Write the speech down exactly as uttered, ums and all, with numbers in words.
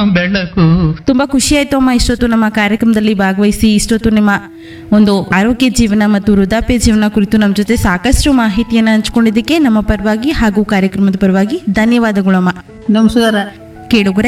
ಬೆಳಕು. ತುಂಬಾ ಖುಷಿ ಆಯ್ತು ಅಮ್ಮ, ಇಷ್ಟೊತ್ತು ನಮ್ಮ ಕಾರ್ಯಕ್ರಮದಲ್ಲಿ ಭಾಗವಹಿಸಿ ಇಷ್ಟೊತ್ತು ನಿಮ್ಮ ಒಂದು ಆರೋಗ್ಯ ಜೀವನ ಮತ್ತು ವೃದ್ಧಾಪ್ಯ ಜೀವನ ಕುರಿತು ನಮ್ಮ ಜೊತೆ ಸಾಕಷ್ಟು ಮಾಹಿತಿಯನ್ನು ಹಂಚಿಕೊಂಡಿದ್ದಕ್ಕೆ ನಮ್ಮ ಪರವಾಗಿ ಹಾಗೂ ಕಾರ್ಯಕ್ರಮದ ಪರವಾಗಿ ಧನ್ಯವಾದಗಳು ಅಮ್ಮ. ನಮಸ್ಕಾರ. ಕೇಳುಗರೆ,